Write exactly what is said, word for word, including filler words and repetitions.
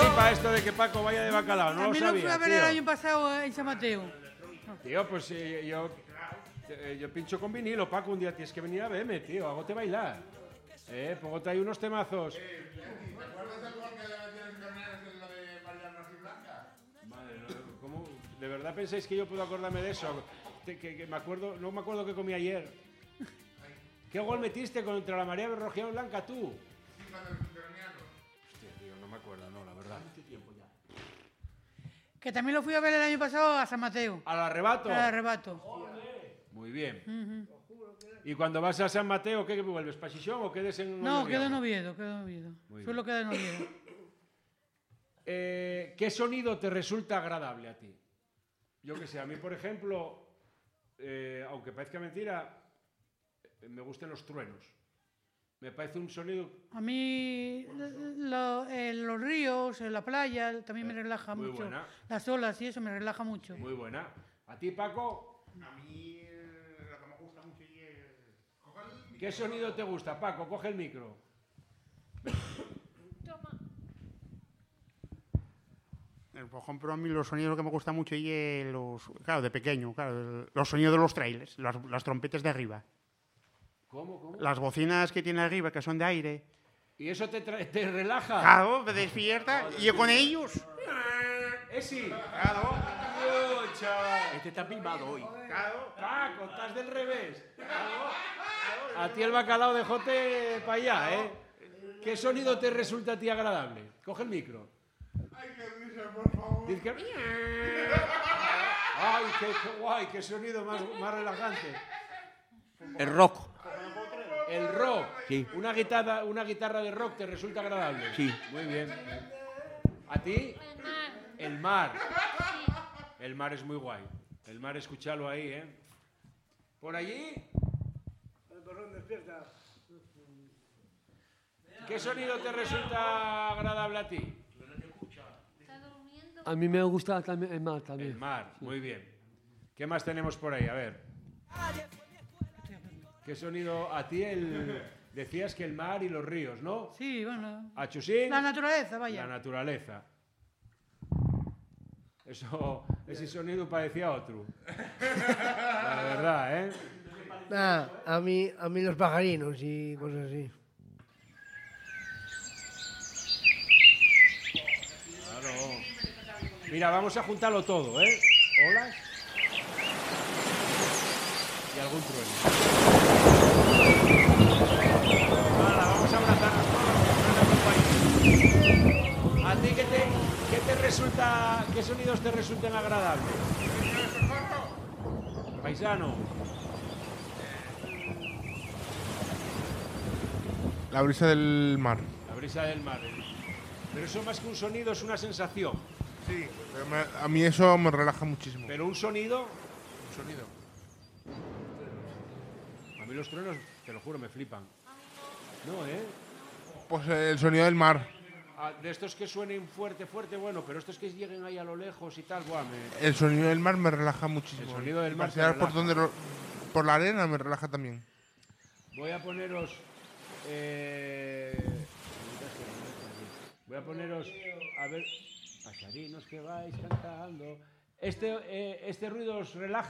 flipa esto de que Paco vaya de bacalao, no lo También lo fui sabía, a ver tío. el año pasado en San Mateo. Tío, pues eh, yo, eh, yo pincho con vinilo, Paco, un día tienes que venir a verme, tío, hágote bailar. Eh, póngote ahí unos temazos. ¿Te acuerdas del gol que le metieron Cornelis en lo de Mariano y Blanca? Madre, no, ¿cómo? ¿De verdad pensáis que yo puedo acordarme de eso? Que, que, que me acuerdo, no me acuerdo qué comí ayer. ¿Qué gol metiste contra la María Berrojiano Blanca tú? Hostia, tío, no me acuerdo, no, la verdad. Que también lo fui a ver el año pasado a San Mateo. ¿Al arrebato? Al arrebato. Muy bien. Uh-huh. ¿Y cuando vas a San Mateo, qué vuelves? ¿Para Xixón o quedes en No, Oviedo? quedo en Oviedo, quedo en Oviedo. Muy Solo quedo en Oviedo. Eh, ¿Qué sonido te resulta agradable a ti? Yo que sé, a mí, por ejemplo, eh, aunque parezca mentira, eh, me gustan los truenos. Me parece un sonido... A mí lo, eh, los ríos, eh, la playa, también me relaja muy mucho. buena. Las olas y eso me relaja mucho. Muy buena. ¿A ti, Paco? A mí eh, lo que me gusta mucho y es... ¿Qué sonido te gusta, Paco? Coge el micro. Eh, Por ejemplo, a mí los sonidos que me gustan mucho y eh, los... Claro, de pequeño, claro, el- los sonidos de los trailers, las, las trompetas de arriba. ¿Cómo, cómo? Las bocinas que tiene arriba, que son de aire. ¿Y eso te, tra- te relaja? Claro, me despierta y yo con ellos. ¿Eh, sí? Claro, Oh, chaval. Este está pilmado hoy. claro. Paco, estás del revés. A ti el bacalao de jote para allá, ¿eh? ¿Qué sonido te resulta a ti agradable? Coge el micro. Ay, qué risa, por favor. Dice que... ¡Ay, qué, qué guay! ¡Qué sonido más, más relajante! El rock. El rock. Sí. Una guitarra, una guitarra de rock te resulta agradable. Sí. Muy bien. ¿A ti? El mar. El mar es muy guay. El mar, escúchalo ahí, ¿eh? ¿Por allí? ¿Qué sonido te resulta agradable a ti? A mí me gusta también el mar también. El mar, muy bien. ¿Qué más tenemos por ahí? A ver. ¿Qué sonido? A ti el... Decías que el mar y los ríos, ¿no? Sí, bueno. A Chusín, La naturaleza, vaya. la naturaleza. Eso, ese sonido parecía otro. La verdad, ¿eh? Nah, a mí, a mí los pajarinos y cosas así. Claro. Mira, vamos a juntarlo todo, ¿eh? Olas y algún trueno. Hala, vamos a abrazarnos todos, que suena muy guay. ¿A ti qué te, qué te resulta, qué sonidos te resultan agradables? Paisano. La brisa del mar. La brisa del mar. Pero eso más que un sonido es una sensación. Sí, pero me- a mí eso me relaja muchísimo. Pero un sonido, Un sonido. a mí los truenos, te lo juro, me flipan. No, ¿eh? Pues el sonido del mar. Ah, de estos que suenen fuerte, fuerte, bueno, pero estos que lleguen ahí a lo lejos y tal, guau, me... El sonido del mar me relaja muchísimo. El sonido del Y mar te pasear por relaja. donde lo- por la arena me relaja también. Voy a poneros... eh, Voy a poneros... A ver... Pasarinos que vais cantando... Este, eh, este ruido os relaja.